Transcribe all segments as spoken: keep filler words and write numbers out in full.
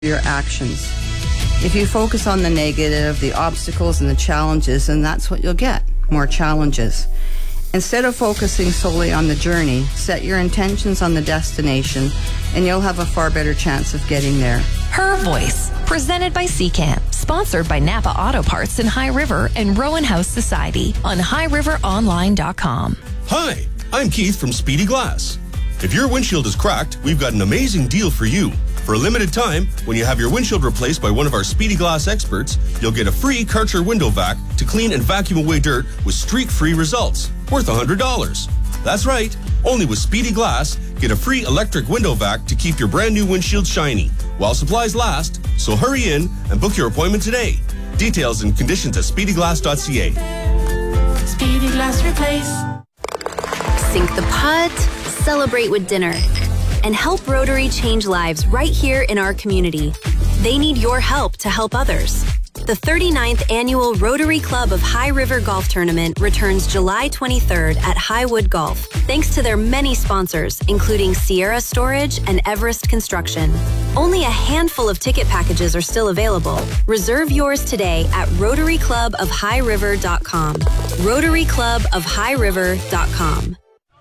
your actions. If you focus on the negative, the obstacles and the challenges, then that's what you'll get, more challenges. Instead of focusing solely on the journey, set your intentions on the destination, and you'll have a far better chance of getting there. Her Voice, presented by C C A M, sponsored by Napa Auto Parts in High River and Rowan House Society on high river online dot com. Hi, I'm Keith from Speedy Glass. If your windshield is cracked, we've got an amazing deal for you. For a limited time, when you have your windshield replaced by one of our Speedy Glass experts, you'll get a free Karcher window vac to clean and vacuum away dirt with streak-free results, worth one hundred dollars. That's right, only with Speedy Glass, get a free electric window vac to keep your brand new windshield shiny, while supplies last, so hurry in and book your appointment today. Details and conditions at speedy glass dot c a. Speedy Glass Replace. Sink the putt, celebrate with dinner, and help Rotary change lives right here in our community. They need your help to help others. The thirty-ninth Annual Rotary Club of High River Golf Tournament returns July twenty-third at Highwood Golf, thanks to their many sponsors, including Sierra Storage and Everest Construction. Only a handful of ticket packages are still available. Reserve yours today at rotary club of high river dot com. rotary club of high river dot com.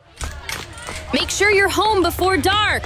Make sure you're home before dark.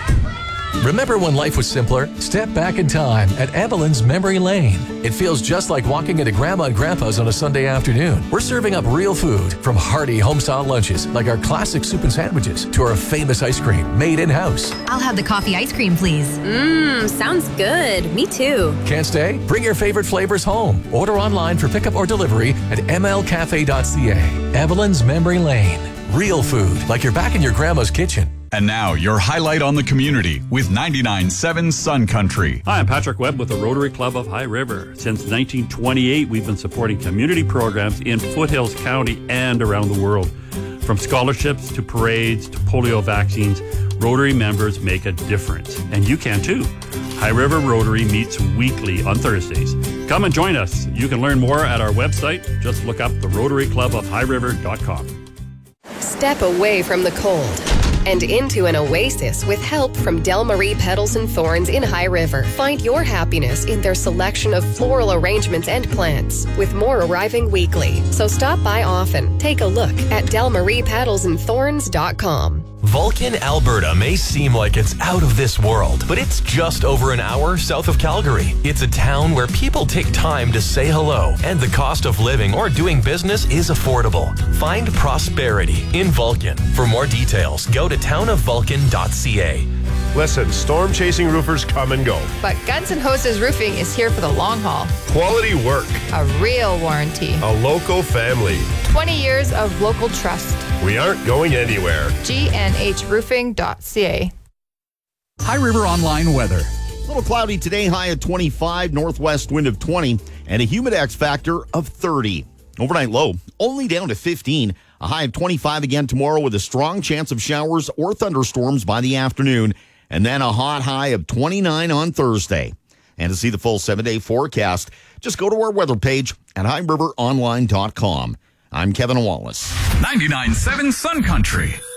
Remember when life was simpler? Step back in time at Evelyn's Memory Lane. It feels just like walking into Grandma and Grandpa's on a Sunday afternoon. We're serving up real food, from hearty home-style lunches like our classic soup and sandwiches to our famous ice cream made in-house. I'll have the coffee ice cream, please. Mmm, sounds good. Me too. Can't stay? Bring your favorite flavors home. Order online for pickup or delivery at m l cafe dot c a. Evelyn's Memory Lane. Real food, like you're back in your grandma's kitchen. And now, your highlight on the community with ninety-nine point seven Sun Country. Hi, I'm Patrick Webb with the Rotary Club of High River. Since nineteen twenty-eight, we've been supporting community programs in Foothills County and around the world. From scholarships to parades to polio vaccines, Rotary members make a difference. And you can too. High River Rotary meets weekly on Thursdays. Come and join us. You can learn more at our website. Just look up the Rotary Club of High River dot com. Step away from the cold and into an oasis with help from Del Marie Petals and Thorns in High River. Find your happiness in their selection of floral arrangements and plants, with more arriving weekly. So stop by often. Take a look at del marie petals and thorns dot com. Vulcan, Alberta may seem like it's out of this world, but it's just over an hour south of Calgary. It's a town where people take time to say hello, and the cost of living or doing business is affordable. Find prosperity in Vulcan. For more details, go to town of vulcan dot c a. Listen, storm-chasing roofers come and go. But Guns N' Hoses Roofing is here for the long haul. Quality work. A real warranty. A local family. twenty years of local trust. We aren't going anywhere. G N H roofing dot c a. High River Online weather. A little cloudy today, high at twenty-five, northwest wind of twenty, and a humidex factor of thirty. Overnight low only down to fifteen. A high of twenty-five again tomorrow with a strong chance of showers or thunderstorms by the afternoon. And then a hot high of twenty-nine on Thursday. And to see the full seven-day forecast, just go to our weather page at high river online dot com. I'm Kevin Wallace. ninety-nine point seven Sun Country.